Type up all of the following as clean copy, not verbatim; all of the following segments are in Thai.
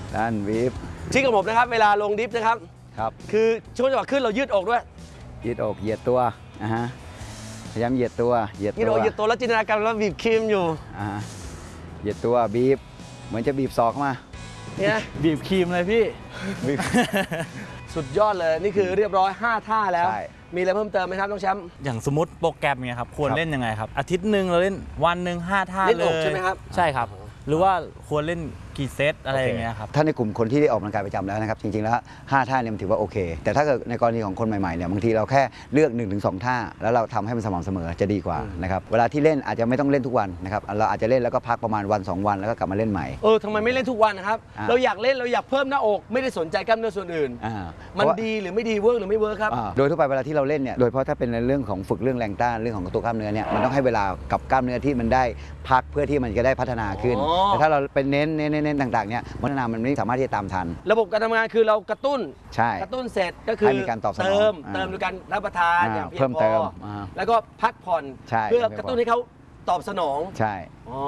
ด้านวีฟที่กับผมนะครับเวลาลงดิฟนะครับคือช่วงจังหวะขึ้นเรายืดอกด้วยยืดอกเหยียดตัวพยายามเหยียดตัวยืดอกเหยียดตัวแล้วจินตนาการเราบีบครีมอยู่เหยียดตัวบีบเหมือนจะบีบศอกมาเนี่ยบีบครีมเลยพี่สุดยอดเลยนี่คือเรียบร้อย5ท่าแล้วมีอะไรเพิ่มเติมไหมครับน้องแชมป์อย่างสมมติโปรแกรมเนี่ยครับควรเล่นยังไงครับอาทิตย์หนึ่งเราเล่นวันหนึ่ง5 ท่าเลยเล่นอกใช่ไหมครับใช่ครับหรือว่าควรเล่นกี่เซตอะไรอย่างเงี้ยครับถ้าในกลุ่มคนที่ได้ออกกำลังกายประจำแล้วนะครับจริงๆแล้ว5 ท่าเนี่ยมันถือว่าโอเคแต่ถ้าเกิดในกรณีของคนใหม่ๆเนี่ยบางทีเราแค่เลือก 1-2 ท่าแล้วเราทำให้มันสม่ำเสมอจะดีกว่านะครับเวลาที่เล่นอาจจะไม่ต้องเล่นทุกวันนะครับเราอาจจะเล่นแล้วก็พักประมาณวัน2 วันแล้วก็กลับมาเล่นใหม่ทำไมไม่เล่นทุกวันนะครับเราอยากเล่นเราอยากเพิ่มหน้าอกไม่ได้สนใจกล้ามเนื้อส่วนอื่นมันดีหรือไม่ดีเวิร์กหรือไม่เวิร์กครับโดยทั่วไปเวลาที่เราเล่นเนี่ยโดยเฉพาะถ้าเป็นในเรื่องของฝึกเรื่องแรงต้านเรื่องของตัวกล้ามเนื้อเนี่ยมันต้องให้เวลากับกล้ามเนื้อที่มันได้พักเพื่อที่มันจะได้พัฒนาขึ้นแต่ถ้าเราเป็นเน้นต่างๆเนี่ยพัฒนามันไม่สามารถที่จะตามทันระบบการทำงานคือเรากระตุ้นใช่กระตุ้นเสร็จก็คือมีการตอบสนองเติมด้วยการรับประทานอย่างเพียงพอแล้วก็พักผ่อนเพื่อกระตุ้นให้เขาตอบสนองใช่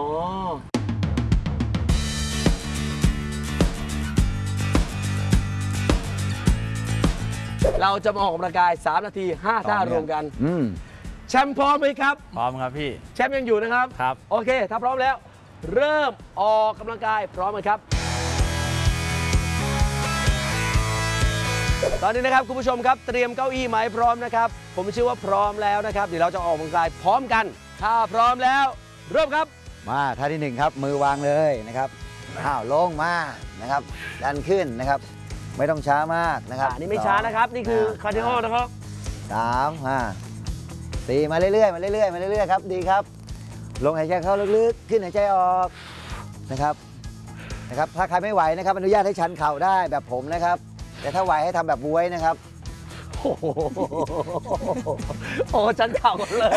เราจะมาออกกำลังกาย3 นาที 5 ท่ารวมกันแชมป์พร้อมไหมครับพร้อมครับพี่แชมป์ยังอยู่นะครับครับโอเคถ้าพร้อมแล้วเริ่มออกกำลังกายพร้อมไหมครับตอนนี้นะครับคุณผู้ชมครับเตรียมเก้าอี้ไหมพร้อมนะครับผมเชื่อว่าพร้อมแล้วนะครับเดี๋ยวเราจะออกกำลังกายพร้อมกันถ้าพร้อมแล้วเริ่มครับมาท่าที่1ครับมือวางเลยนะครับลงมานะครับดันขึ้นนะครับไม่ต้องช้ามากนะครับนี่ไม่ช้านะครับนี่คือคาร์ดิโอนะครับ 3 4มาเรื่อยๆมาเรื่อยๆครับดีครับลงหายใจเข้าลึกๆขึ้นหายใจออกนะครับถ้าใครไม่ไหวนะครับอนุญาตให้ชันเข่าได้แบบผมนะครับแต่ถ้าไหวให้ทำแบบบ๊วยนะครับโอ้ชันเข่าเลย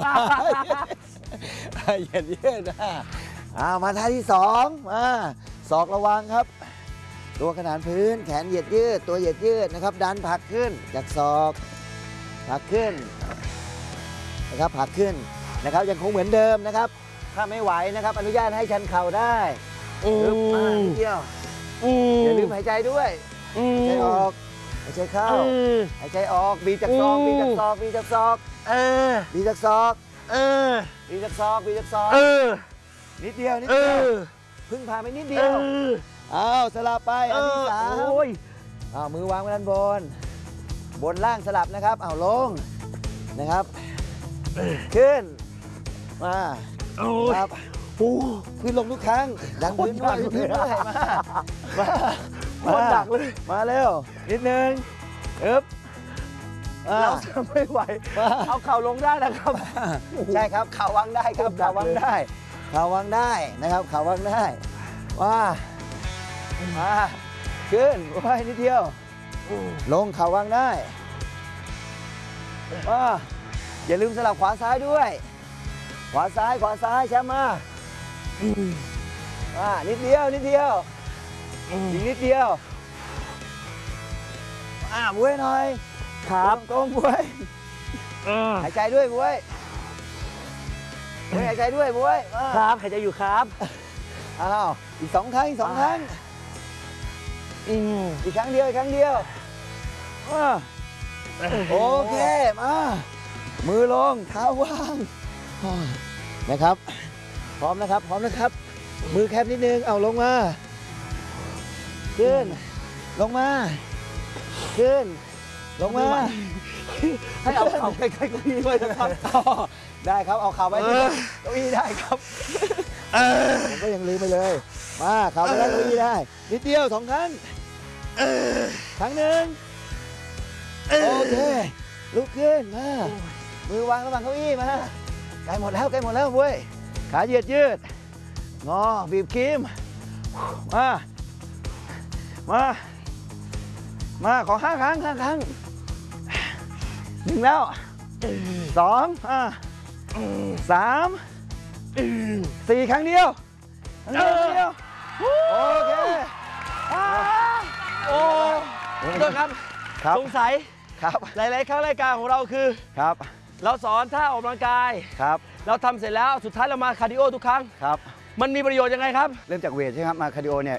ยืดมาท่าที่2มาศอกระวังครับตัวขนานพื้นแขนเหยียดยืดตัวเหยียดยืดนะครับดันผลักขึ้นจากศอกผลักขึ้นนะครับผลักขึ้นนะครับยังคงเหมือนเดิมนะครับถ้าไม่ไหวนะครับอนุญาตให้ชันเข่าได้นิดเดียวอย่าลืมหายใจด้วยหายใจออกหายใจเข้าหายใจออกบีจากศอกบีจากศอกบีจากศอกบีจากศอกบีจากศอกบีจากศอกนิดเดียวนิดเดียวพึ่งพาไปนิดเดียวสลับไปอันที่3มือวางไว้ด้านบนล่างสลับนะครับลงนะครับขึ้นมาครับขึ้นลงทุกครั้งดันพื้นด้วยมาดักเลยมาเร็วนิดนึงเราจะไม่ไหวเอาเข่าลงได้นะครับใช่ครับเข่าวางได้ครับเข่าวางได้นะครับเข่าวางได้มาขึ้นไว้นิดเดียวลงเข่าวางได้อย่าลืมสลับขวาซ้ายด้วยขวาซ้ายแชมป์มานิดเดียวอีกนิดเดียวบ้วยหน่อยครับตรงบ้วยหายใจด้วยบ้วยหายใจด้วยบ้วยครับหายใจอยู่ครับอีก2 ครั้งอีกครั้งเดียวโอเคมามือลงเท้าวางนะครับพร้อมนะครับมือแคบนิดนึงลงมาขึ้นลงมาขึ้นลงมาให้เอาเข่าใกล้ๆเก้าอี้ด้วยนะครับได้ครับเอาเข่าไว้ที่เก้าอี้ได้ครับผมก็ยังลืมไปเลยมาเข่าไปได้เก้าอี้ได้นิดเดียว2 ครั้งครั้งหนึ่งโอเคลุกขึ้นมามือวางระหว่างเก้าอี้มาใกล้หมดแล้วเว้ยขาเหยียดยืดงอบีบครีมมาขอ5 ครั้ง1แล้ว2 3 4 ครั้งเดียวโอเคด้วยครับสงสัยหลายๆครั้งรายการของเราคือเราสอนท่าออกกำลังกายเราทำเสร็จแล้วสุดท้ายเรามาคาร์ดิโอทุกครั้งมันมีประโยชน์ยังไงครับเริ่มจากเวทใช่ไหมครับมาคาร์ดิโอเนี่ย